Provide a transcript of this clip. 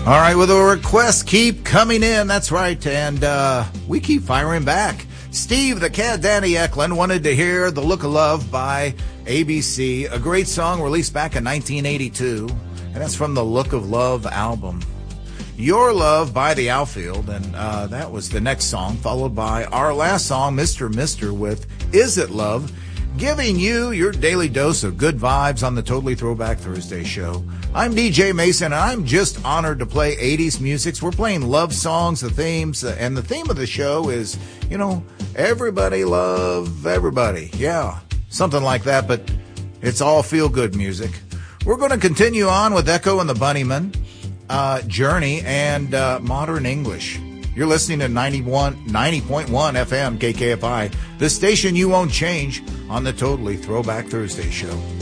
All right, well, the requests keep coming in. That's right, and we keep firing back. Steve the Cat Danny Eklund wanted to hear The Look of Love by ABC, a great song released back in 1982, and that's from the Look of Love album. Your Love by The Outfield, and that was the next song, followed by our last song, Mr. Mister with Is It Love, giving you your daily dose of good vibes on the Totally Throwback Thursday show. I'm DJ Mason, and I'm just honored to play 80s music. We're playing love songs, the themes, and the theme of the show is, everybody love everybody. Yeah, something like that, but it's all feel-good music. We're going to continue on with Echo and the Bunnymen, Journey, and Modern English. You're listening to 90.1 FM KKFI, the station you won't change on the Totally Throwback Thursday show.